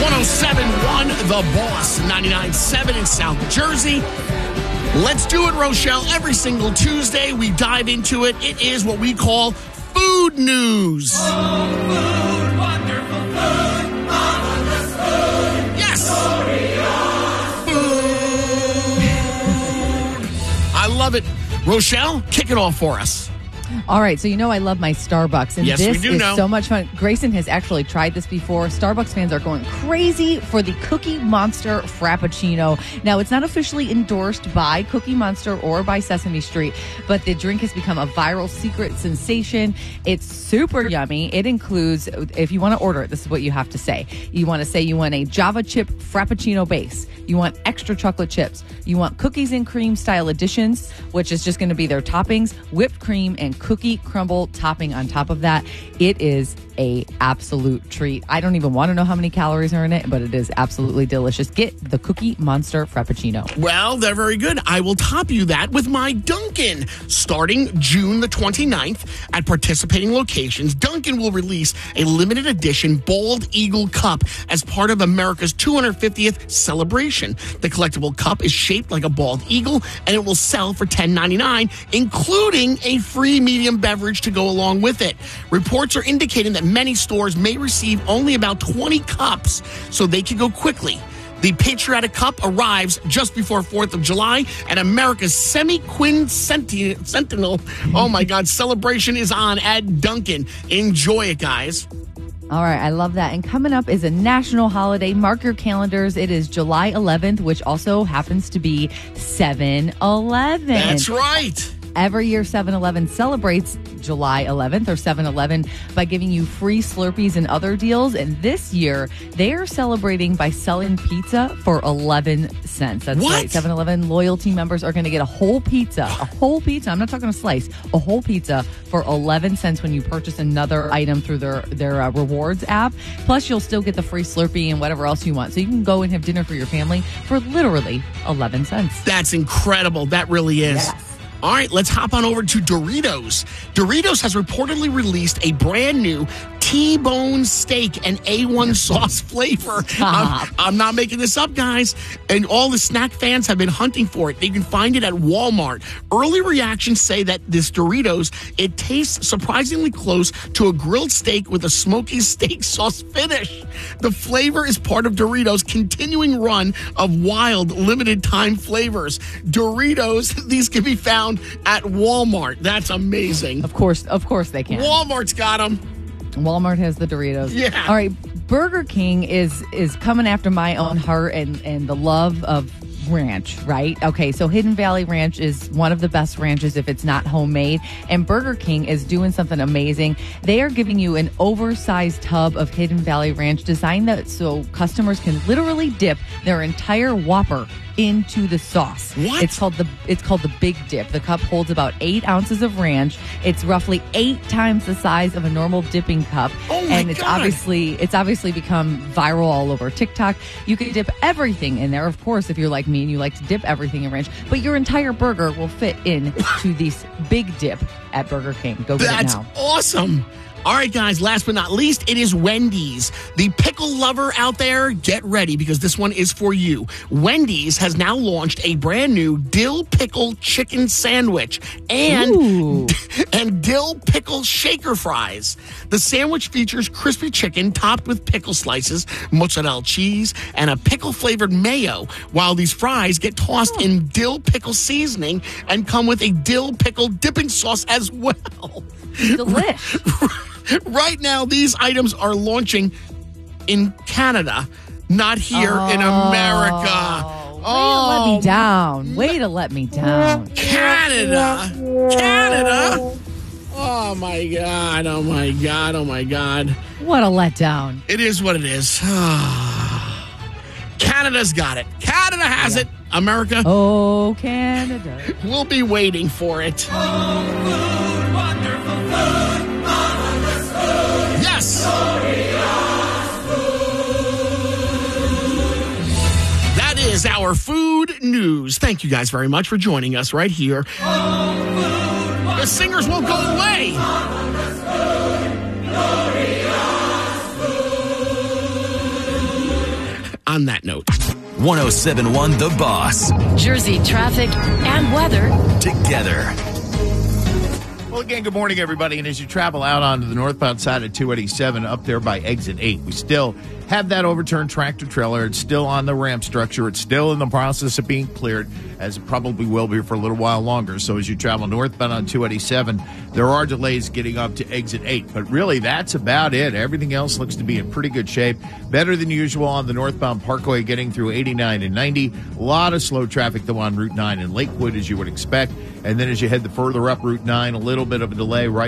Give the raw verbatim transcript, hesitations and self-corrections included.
one oh seven point one The Boss, ninety-nine point seven in South Jersey. Let's do it, Rochelle. Every single Tuesday, we dive into it. It is what we call food news. Oh, food, wonderful food, marvelous food. Yes. Glorious Food. I love it. Rochelle, kick it off for us. All right, so you know I love my Starbucks, and yes, this we do is know. so much fun. Grayson has actually tried this before. Starbucks fans are going crazy for the Cookie Monster Frappuccino. Now, it's not officially endorsed by Cookie Monster or by Sesame Street, but the drink has become a viral secret sensation. It's super yummy. It includes, if you want to order it, this is what you have to say. You want to say you want a Java chip Frappuccino base. You want extra chocolate chips. You want cookies and cream style additions, which is just going to be their toppings, whipped cream, and cookie crumble topping on top of that. It is a absolute treat. I don't even want to know how many calories are in it, but it is absolutely delicious. Get the Cookie Monster Frappuccino. Well, they're very good. I will top you that with my Dunkin'. Starting June the twenty-ninth at participating locations, Dunkin' will release a limited edition Bald Eagle Cup as part of America's two hundred fiftieth celebration. The collectible cup is shaped like a bald eagle, and it will sell for ten ninety-nine, including a free medium beverage to go along with it. Reports are indicating that many stores may receive only about twenty cups, so they can go quickly. The Patriotic Cup arrives just before fourth of July, and America's semi-quincentennial, oh my God, celebration is on at Dunkin'. Enjoy it, guys. All right, I love that. And coming up is a national holiday. Mark your calendars. It is July eleventh, which also happens to be seven eleven. That's right. Every year, seven eleven celebrates July eleventh or seven eleven by giving you free Slurpees and other deals. And this year, they are celebrating by selling pizza for eleven cents. That's What? right. seven eleven loyalty members are going to get a whole pizza, a whole pizza. I'm not talking a slice, a whole pizza for eleven cents when you purchase another item through their, their uh, rewards app. Plus, you'll still get the free Slurpee and whatever else you want. So you can go and have dinner for your family for literally eleven cents. That's incredible. That really is. Yes. All right, let's hop on over to Doritos. Doritos has reportedly released a brand new T-bone steak and A one sauce flavor. I'm, I'm not making this up, guys. And all the snack fans have been hunting for it. You can find it at Walmart. Early reactions say that this Doritos, it tastes surprisingly close to a grilled steak with a smoky steak sauce finish. The flavor is part of Doritos' continuing run of wild, limited-time flavors. Doritos, these can be found at Walmart. That's amazing. Of course, of course they can. Walmart's got them. Walmart has the Doritos. Yeah. All right. Burger King is is coming after my own heart and, and the love of ranch, right? Okay, so Hidden Valley Ranch is one of the best ranches if it's not homemade, and Burger King is doing something amazing. They are giving you an oversized tub of Hidden Valley Ranch designed that so customers can literally dip their entire Whopper into the sauce. What? It's called the it's called the Big Dip. The cup holds about eight ounces of ranch. It's roughly eight times the size of a normal dipping cup. Oh my and it's God. obviously it's obviously become viral all over TikTok. You can dip everything in there, of course, if you're like me and you like to dip everything in ranch, but your entire burger will fit into this Big Dip at Burger King. Go get That's it now. awesome. All right, guys, last but not least, it is Wendy's. The pickle lover out there, get ready because this one is for you. Wendy's has now launched a brand new dill pickle chicken sandwich and, Ooh. and dill pickle shaker fries. The sandwich features crispy chicken topped with pickle slices, mozzarella cheese, and a pickle-flavored mayo, while these fries get tossed Oh. in dill pickle seasoning and come with a dill pickle dipping sauce as well. Delish. Right now, these items are launching in Canada, not here in America. Way Oh, to let me down. Way to let me down. Canada. Canada. Oh, my God. Oh, my God. Oh, my God. What a letdown. It is what it is. Canada's got it. Canada has it. America, Oh, Canada. we'll be waiting for it. Oh, food, wonderful food, marvelous food, Yes. That is our food news. Thank you guys very much for joining us right here. oh, food, The singers won't go away. marvelous food, glorious food. on that note. one oh seven point one The Boss. Jersey traffic and weather. Together. Well, again, good morning, everybody. And as you travel out onto the northbound side of two eighty-seven, up there by exit eight, we still have that overturned tractor trailer. It's still on the ramp structure. It's still in the process of being cleared, as it probably will be for a little while longer. So as you travel northbound on two eighty-seven, there are delays getting up to exit eight. But really, that's about it. Everything else looks to be in pretty good shape. Better than usual on the northbound Parkway getting through eighty-nine and ninety. A lot of slow traffic, though, on Route nine in Lakewood, as you would expect. And then as you head the further up Route nine, a little bit of a delay right